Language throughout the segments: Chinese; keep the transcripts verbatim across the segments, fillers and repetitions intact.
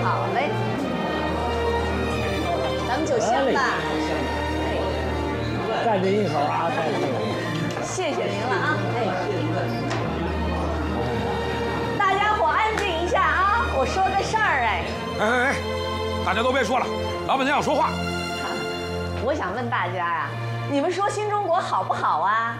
好嘞，咱们就先吧。 再这一口啊，再这一口。 谢谢您了啊！哎，大家伙安静一下啊！我说个事儿哎。 哎哎哎，大家都别说了，老板娘要说话。 我想问大家呀，你们说新中国好不好啊？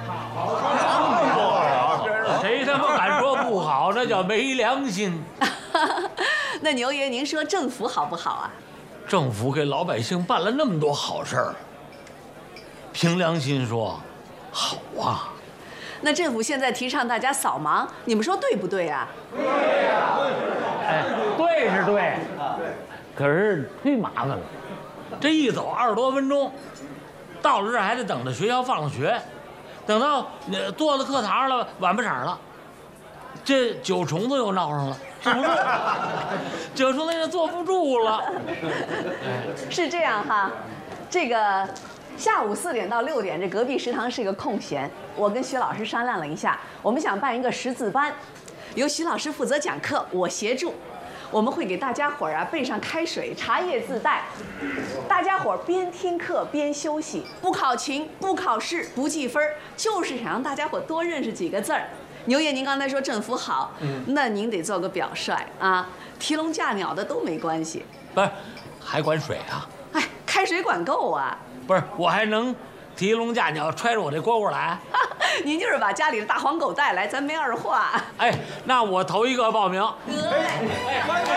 好，谁他妈敢说不好？那叫没良心。 那牛爷，您说政府好不好啊？ 政府给老百姓办了那么多好事儿，凭良心说，好啊。 那政府现在提倡大家扫盲，你们说对不对啊？ 对呀。哎，对是对，可是忒麻烦了。这一走二十多分钟，到了这儿还得等着学校放了学，等到呃坐到课堂了，晚不色了，这九虫子又闹上了，坐不住，九虫子也坐不住了。 是这样哈，这个下午四点到六点，这隔壁食堂是一个空闲，我跟徐老师商量了一下，我们想办一个识字班，由徐老师负责讲课，我协助。我们会给大家伙儿啊备上开水，茶叶自带，大家伙儿边听课边休息，不考勤，不考试，不记分，就是想让大家伙多认识几个字儿。牛爷，您刚才说政府好，嗯，那您得做个表率啊，提笼架鸟的都没关系。 不是，还管水啊？ 哎，开水管够啊！ 不是，我还能提笼架鸟揣着我这蝈蝈来？ 您就是把家里的大黄狗带来，咱没二话。 哎，那我头一个报名。 得嘞， 哎，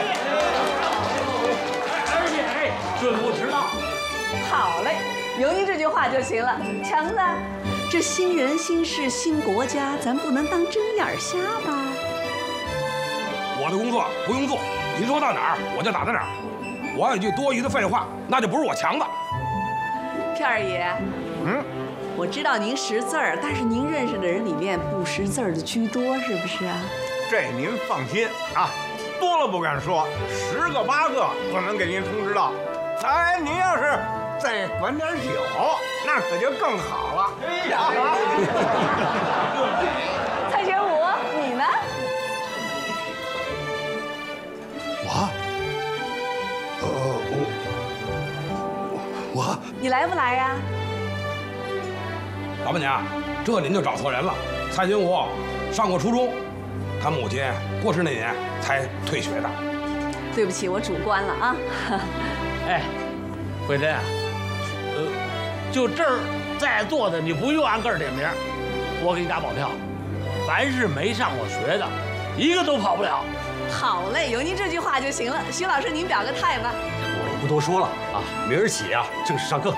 而且哎，准不迟到。 好嘞，有您这句话就行了。强子，这新人新事新国家，咱不能当针眼瞎吧？ 我的工作不用做，您说到哪儿我就打到哪儿。我有句多余的废话，那就不是我强子。 片儿爷， 嗯。 我知道您识字儿，但是您认识的人里面不识字儿的居多，是不是啊？ 这您放心啊，多了不敢说，十个八个我能给您通知到。哎，您要是再管点酒，那可就更好了。哎呀， 蔡玄武，你呢？ 我，呃，我，我， 你来不来呀？ 老板娘，这您就找错人了。蔡金武上过初中，他母亲过世那年才退学的。 对不起，我主观了啊。 哎，慧珍啊，呃，就这儿在座的，你不用按个儿点名，我给你打保票，凡是没上过学的，一个都跑不了。 好嘞，有您这句话就行了。徐老师，您表个态吧。 我不多说了啊，明儿起啊，正式上课。